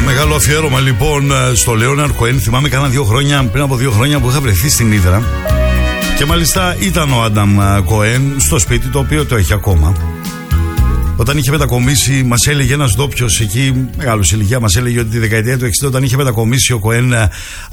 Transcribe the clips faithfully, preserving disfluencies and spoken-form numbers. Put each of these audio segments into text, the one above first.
Μεγάλο αφιέρωμα λοιπόν στο Λέοναρντ Κοέν. Θυμάμαι κάνα δύο χρόνια, πριν από δύο χρόνια που είχα βρεθεί στην Ύδρα. Και μάλιστα ήταν ο Άνταμ Κοέν στο σπίτι, το οποίο το έχει ακόμα. Όταν είχε μετακομίσει, μας έλεγε ένας ντόπιος εκεί, μεγάλος ηλικία, μας έλεγε ότι τη δεκαετία του εξήντα, όταν είχε μετακομίσει ο Κοέν α,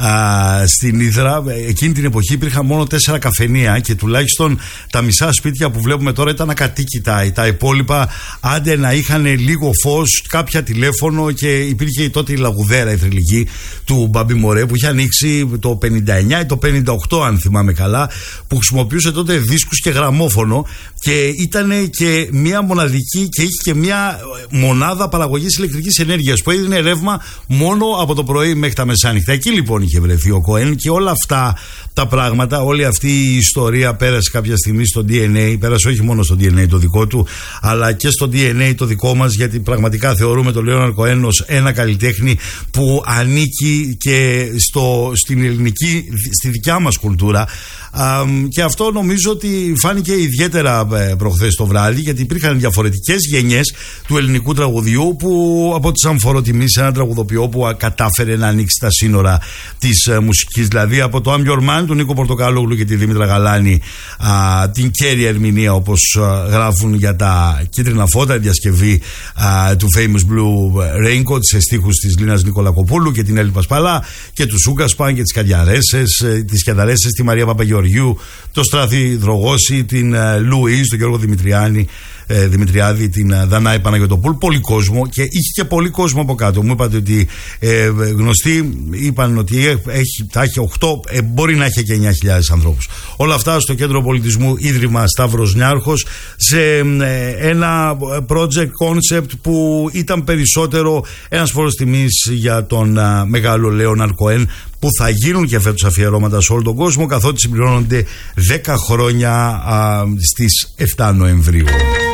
στην Ύδρα, εκείνη την εποχή υπήρχαν μόνο τέσσερα καφενεία και τουλάχιστον τα μισά σπίτια που βλέπουμε τώρα ήταν ακατοίκητα. Τα υπόλοιπα άντε να είχαν λίγο φως, κάποια τηλέφωνο, και υπήρχε τότε η λαγουδέρα, η θρυλική του Μπαμπί Μορέ, που είχε ανοίξει το πενήντα εννιά ή το πενήντα οκτώ, αν θυμάμαι καλά, που χρησιμοποιούσε τότε δίσκους και γραμμόφωνο, και ήταν και μια μοναδική και είχε και μια μονάδα παραγωγής ηλεκτρικής ενέργειας που έδινε ρεύμα μόνο από το πρωί μέχρι τα μεσάνυχτα. Εκεί λοιπόν είχε βρεθεί ο Κοέν, και όλα αυτά τα πράγματα, όλη αυτή η ιστορία πέρασε κάποια στιγμή στο ντι εν έι. Πέρασε όχι μόνο στο ντι εν έι το δικό του, αλλά και στο ντι εν έι το δικό μας, γιατί πραγματικά θεωρούμε τον Λέοναρντ Κοέν ως ένα καλλιτέχνη που ανήκει και στο, στην ελληνική, στη δικιά μας κουλτούρα. Α, και αυτό νομίζω ότι φάνηκε ιδιαίτερα ε, προχθές το βράδυ, γιατί υπήρχαν διαφορετικές γενιές του ελληνικού τραγουδιού, που από τις αμφοροτιμή σε έναν τραγουδοποιό που κατάφερε να ανοίξει τα σύνορα της ε, μουσικής, δηλαδή από το I'm Your Man του Νίκο Πορτοκάλογλου και τη Δήμητρα Γαλάνη, α, την κέρια ερμηνεία, όπως α, γράφουν για τα κίτρινα φώτα, η διασκευή α, του Famous Blue Raincoat σε στίχους της Λίνας Νικολακοπούλου και την Έλλη Πασπαλά, και του Σούγκασπαν και τις Καριαρέσες, τις Κιαδαρέσες, τη Μαρία Παπαγεωργιού, το Στράθη Δρογώση, την Λουίς, τον Γιώργο Δημητριάνη, ε, Δημητριάδη, την Δανάη Παναγιωτοπούλου. Πολύ κόσμο, και είχε και πολύ κόσμο από κάτω. Μου είπατε ότι ε, γνωστοί είπαν ότι έχει, θα έχει οκτώ, ε, μπορεί να έχει και εννιά χιλιάδες ανθρώπους. Όλα αυτά στο Κέντρο Πολιτισμού Ίδρυμα Σταύρος Νιάρχος, σε ε, ένα project concept που ήταν περισσότερο ένας φόρος τιμής για τον α, μεγάλο Λέοναρντ Κοέν, που θα γίνουν και φέτος αφιερώματα σε όλο τον κόσμο, καθότι συμπληρώνονται δέκα χρόνια α, στις επτά Νοεμβρίου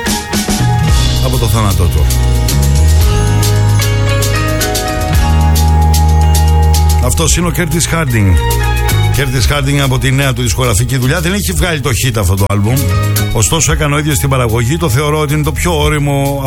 από το θάνατό του. Αυτός είναι ο Curtis Harding. Curtis Harding, από τη νέα του δισκογραφική δουλειά, δεν έχει βγάλει το hit αυτό το άλμπουμ, ωστόσο έκανε ο ίδιος την παραγωγή. Το θεωρώ ότι είναι το πιο όριμο